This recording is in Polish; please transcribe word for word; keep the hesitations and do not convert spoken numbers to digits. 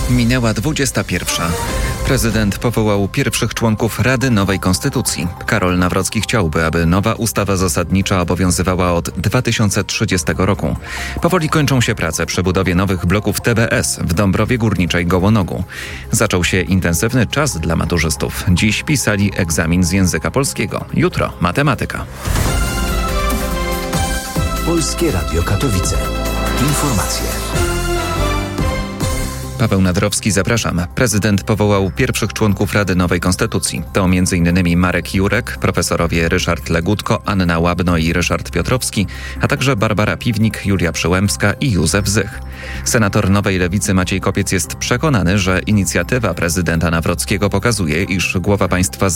Minęła dwudziesta pierwsza. Prezydent powołał pierwszych członków Rady Nowej Konstytucji. Karol Nawrocki chciałby, aby nowa ustawa zasadnicza obowiązywała od dwa tysiące trzydziestego roku. Powoli kończą się prace przy budowie nowych bloków T B S w Dąbrowie Górniczej Gołonogu. Zaczął się intensywny czas dla maturzystów. Dziś pisali egzamin z języka polskiego. Jutro matematyka. Polskie Radio Katowice. Informacje. Paweł Nadrowski, zapraszam. Prezydent powołał pierwszych członków Rady Nowej Konstytucji. To między innymi Marek Jurek, profesorowie Ryszard Legutko, Anna Łabno i Ryszard Piotrowski, a także Barbara Piwnik, Julia Przyłębska i Józef Zych. Senator Nowej Lewicy Maciej Kopiec jest przekonany, że inicjatywa prezydenta Nawrockiego pokazuje, iż głowa państwa